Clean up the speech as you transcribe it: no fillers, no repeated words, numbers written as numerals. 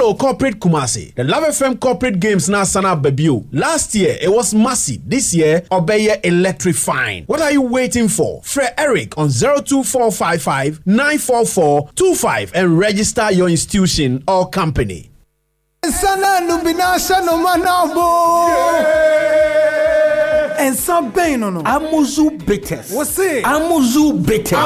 Hello, Corporate Kumasi. The Love FM Corporate Games now sana Babio. Last year, it was massive. This year, Obeye electrifying. What are you waiting for? Fred Eric on 02455 944 25 and register your institution or company. And some pain on Amuzu bitters. What's it? Amuzu bitters.